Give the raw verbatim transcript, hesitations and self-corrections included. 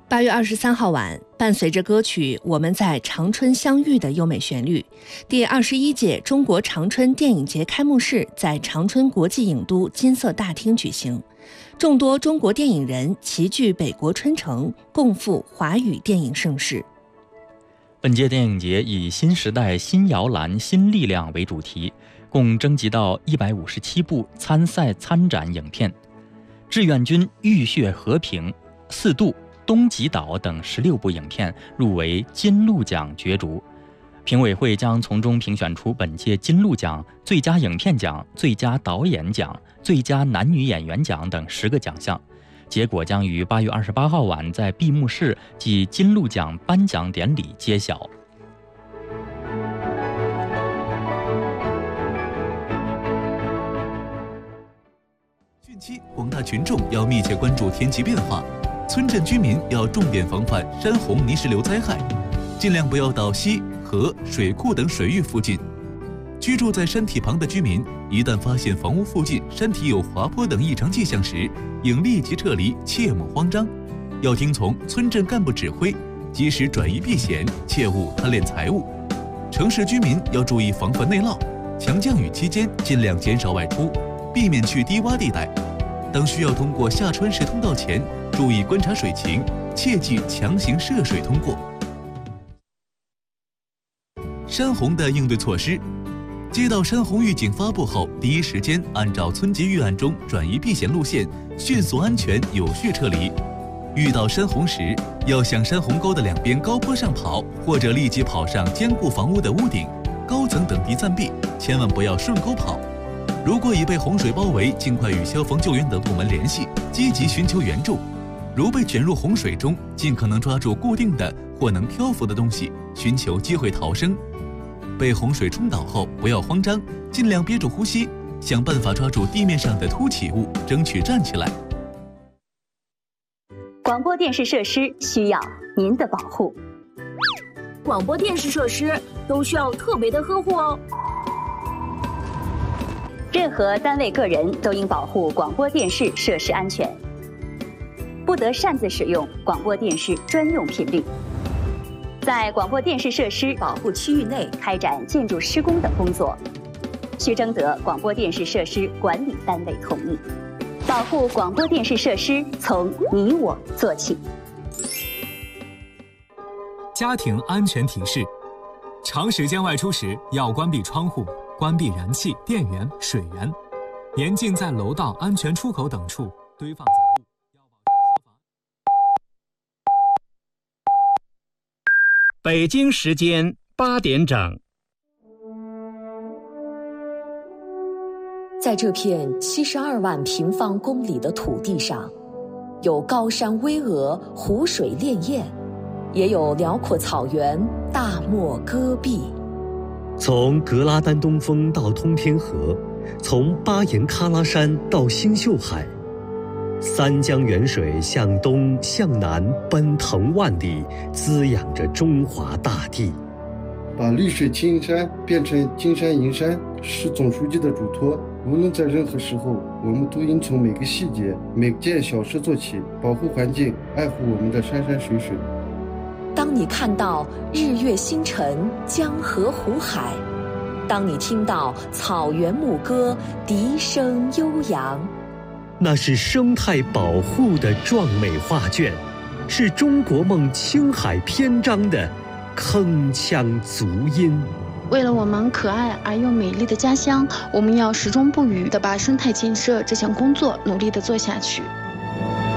八月二十三号晚，伴随着歌曲《我们在长春相遇》的优美旋律，第二十一届中国长春电影节开幕式在长春国际影都金色大厅举行，众多中国电影人齐聚北国春城，共赴华语电影盛世。 本届电影节以新时代新摇篮新力量为主题，共征集到一百五十七部参赛参展影片，志愿军浴血和平、四渡、东极岛等十六部影片入围金鹿奖角逐，评委会将从中评选出本届金鹿奖最佳影片奖、最佳导演奖、最佳男女演员奖等十个奖项。结果将于八月二十八号晚在闭幕式暨金鹿奖颁奖典礼揭晓。 汛期，广大群众要密切关注天气变化。村镇居民要重点防范山洪泥石流灾害，尽量不要到溪、河、水库等水域附近。居住在山体旁的居民，一旦发现房屋附近山体有滑坡等异常迹象时，应立即撤离，切莫慌张。要听从村镇干部指挥，及时转移避险，切勿贪恋财物。城市居民要注意防范内涝，强降雨期间尽量减少外出，避免去低洼地带。当需要通过下川石通道前，注意观察水情，切忌强行涉水通过。山洪的应对措施：接到山洪预警发布后，第一时间按照村级预案中转移避险路线，迅速安全有序撤离。遇到山洪时，要向山洪沟的两边高坡上跑，或者立即跑上坚固房屋的屋顶、高层等地暂避，千万不要顺沟跑。如果已被洪水包围，尽快与消防救援等部门联系，积极寻求援助。如被卷入洪水中，尽可能抓住固定的或能漂浮的东西，寻求机会逃生。被洪水冲倒后，不要慌张，尽量憋住呼吸，想办法抓住地面上的凸起物，争取站起来。 广播电视设施需要您的保护。 广播电视设施都需要特别的呵护哦。 任何单位个人都应保护广播电视设施安全，不得擅自使用广播电视专用频率。在广播电视设施保护区域内开展建筑施工等工作，需征得广播电视设施管理单位同意。保护广播电视设施从你我做起。 家庭安全提示：长时间外出时要关闭窗户，关闭燃气、电源、水源，严禁在楼道安全出口等处堆放杂物。 北京时间八点整。 在这片七十二万平方公里的土地上，有高山巍峨、湖水潋滟，也有辽阔草原、大漠戈壁。 从格拉丹东峰到通天河，从巴颜喀拉山到星宿海，三江源水向东向南奔腾万里，滋养着中华大地。 把绿水青山变成金山银山是总书记的嘱托。无论在任何时候，我们都应从每个细节、每件小事做起，保护环境，爱护我们的山山水水。 当你看到日月星辰、江河湖海，当你听到草原牧歌、笛声悠扬， 那是生态保护的壮美画卷，是中国梦青海篇章的铿锵足音。 为了我们可爱而又美丽的家乡，我们要始终不渝地把生态建设这项工作努力地做下去。